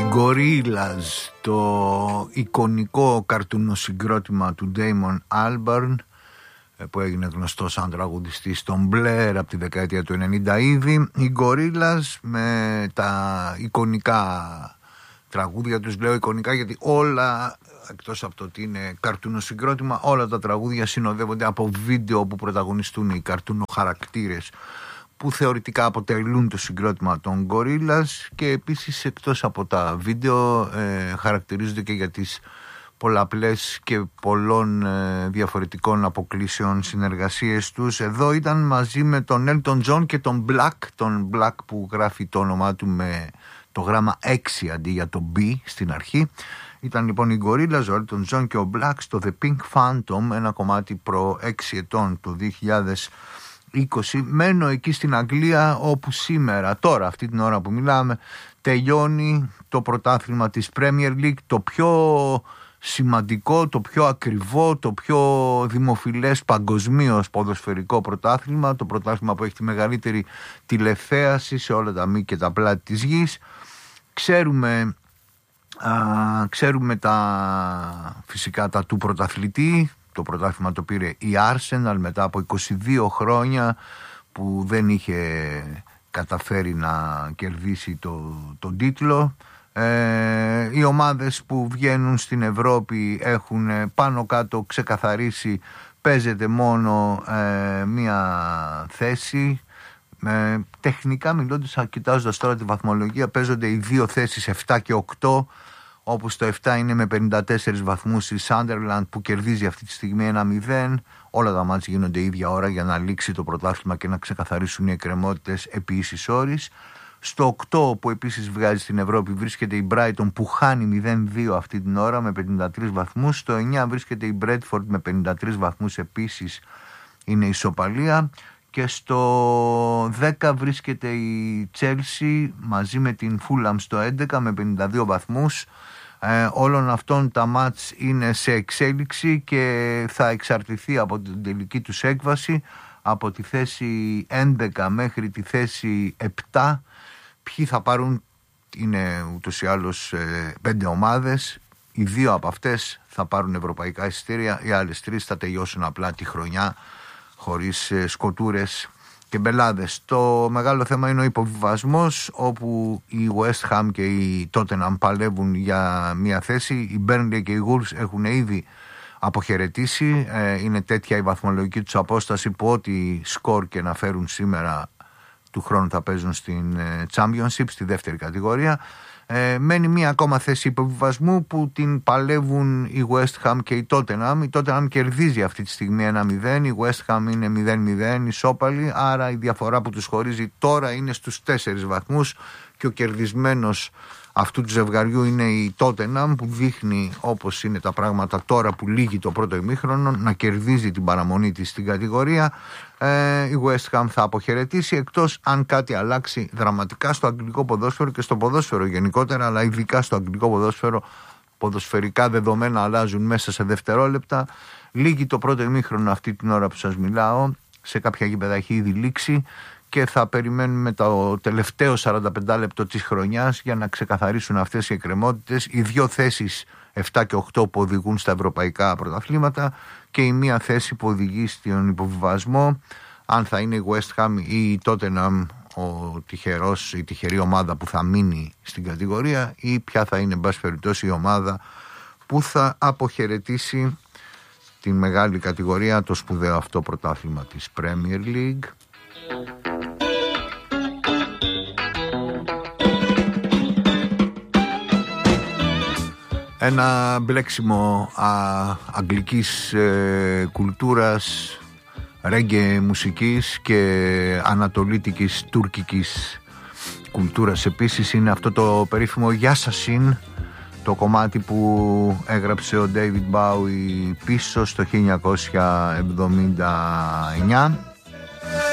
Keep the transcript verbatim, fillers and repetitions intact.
Gorillaz, το εικονικό καρτουνοσυγκρότημα του Damon Albarn, που έγινε γνωστός σαν τραγουδιστής στον Blair από τη δεκαετία του ενενήντα ήδη. Οι Gorillaz με τα εικονικά τραγούδια τους, λέω εικονικά γιατί όλα, εκτός από το ότι είναι καρτουνοσυγκρότημα, όλα τα τραγούδια συνοδεύονται από βίντεο που πρωταγωνιστούν οι καρτουνοχαρακτήρες που θεωρητικά αποτελούν το συγκρότημα των Gorillaz, και επίσης εκτός από τα βίντεο ε, χαρακτηρίζονται και για τις πολλαπλές και πολλών ε, διαφορετικών αποκλήσεων συνεργασίες τους. Εδώ ήταν μαζί με τον Elton John και τον Black, τον Black που γράφει το όνομά του με το γράμμα έξι αντί για το B στην αρχή. Ήταν λοιπόν οι Gorillaz, ο Elton John και ο Black στο The Pink Phantom, ένα κομμάτι προ έξι ετών, το δύο χιλιάδες είκοσι. Μένω εκεί στην Αγγλία, όπου σήμερα, τώρα αυτή την ώρα που μιλάμε, τελειώνει το πρωτάθλημα της Premier League, το πιο σημαντικό, το πιο ακριβό, το πιο δημοφιλές παγκοσμίως ποδοσφαιρικό πρωτάθλημα, το πρωτάθλημα που έχει τη μεγαλύτερη τηλεθέαση σε όλα τα μήκη και τα πλάτη της γης. Ξέρουμε, α, ξέρουμε τα, φυσικά τα του πρωταθλητή. Το πρωτάθλημα το πήρε η Arsenal μετά από είκοσι δύο χρόνια που δεν είχε καταφέρει να κερδίσει το, τον τίτλο. Ε, οι ομάδες που βγαίνουν στην Ευρώπη έχουν πάνω κάτω ξεκαθαρίσει, παίζεται μόνο ε, μία θέση. Ε, τεχνικά μιλώντας, κοιτάζοντας τώρα τη βαθμολογία, παίζονται οι δύο θέσεις επτά και οκτώ, όπου στο επτά είναι με πενήντα τέσσερις βαθμούς η Sunderland που κερδίζει αυτή τη στιγμή ένα μηδέν. Όλα τα μάτς γίνονται ίδια ώρα για να λήξει το πρωτάθλημα και να ξεκαθαρίσουν οι εκκρεμότητες επί ίσης όρης. Στο οκτώ, που επίσης βγάζει στην Ευρώπη, βρίσκεται η Brighton που χάνει μηδέν δύο αυτή την ώρα με πενήντα τρεις βαθμούς. Στο εννιά βρίσκεται η Bradford με πενήντα τρεις βαθμούς, επίσης είναι ισοπαλία. Και στο δέκα βρίσκεται η Chelsea μαζί με την Fulham στο έντεκα με πενήντα δύο βαθμούς. Ε, όλων αυτών τα μάτς είναι σε εξέλιξη και θα εξαρτηθεί από την τελική τους έκβαση, από τη θέση έντεκα μέχρι τη θέση επτά. Ποιοι θα πάρουν, είναι ούτως ή άλλως ε, πέντε ομάδες. Οι δύο από αυτές θα πάρουν ευρωπαϊκά εισιτήρια, οι άλλες τρεις θα τελειώσουν απλά τη χρονιά χωρίς ε, σκοτούρες και μπελάδες. Το μεγάλο θέμα είναι ο υποβιβασμός, όπου η West Ham και η Tottenham παλεύουν για μια θέση. Οι Burnley και οι Wolves έχουν ήδη αποχαιρετήσει. Ε, είναι τέτοια η βαθμολογική τους απόσταση που ό,τι σκορ και να φέρουν σήμερα του χρόνου θα παίζουν στην Championship, στη δεύτερη κατηγορία. Ε, μένει μία ακόμα θέση υποβιβασμού που την παλεύουν η West Ham και η Tottenham. Η Tottenham κερδίζει αυτή τη στιγμή ένα μηδέν, η West Ham είναι μηδέν μηδέν, ισόπαλη, άρα η διαφορά που τους χωρίζει τώρα είναι στους τέσσερις βαθμούς και ο κερδισμένος αυτού του ζευγαριού είναι η Tottenham, που δείχνει, όπως είναι τα πράγματα τώρα που λύγει το πρώτο ημίχρονο, να κερδίζει την παραμονή της στην κατηγορία. Ε, η West Ham θα αποχαιρετήσει, εκτός αν κάτι αλλάξει δραματικά στο αγγλικό ποδόσφαιρο και στο ποδόσφαιρο γενικότερα, αλλά ειδικά στο αγγλικό ποδόσφαιρο. Ποδοσφαιρικά δεδομένα αλλάζουν μέσα σε δευτερόλεπτα. Λύγει το πρώτο ημίχρονο αυτή την ώρα που σας μιλάω, σε κάποια γήπεδα έχει ήδη λήξει, και θα περιμένουμε το τελευταίο σαράντα πέντε λεπτό της χρονιάς για να ξεκαθαρίσουν αυτές οι εκκρεμότητες. Οι δύο θέσεις επτά και οκτώ που οδηγούν στα ευρωπαϊκά πρωταθλήματα και η μία θέση που οδηγεί στον υποβιβασμό, αν θα είναι η West Ham ή η Tottenham ο τυχερός, η τυχερή ομάδα που θα μείνει στην κατηγορία, ή ποια θα είναι εν πάση περιπτώσει η ομάδα που θα αποχαιρετήσει την μεγάλη κατηγορία, το σπουδαίο αυτό πρωτάθλημα της Premier League. Ένα μπλέξιμο α, αγγλικής ε, κουλτούρας, ρέγγε μουσικής και ανατολίτικης τουρκικής κουλτούρας επίσης είναι αυτό το περίφημο Yasasin, το κομμάτι που έγραψε ο David Bowie πίσω στο χίλια εννιακόσια εβδομήντα εννιά.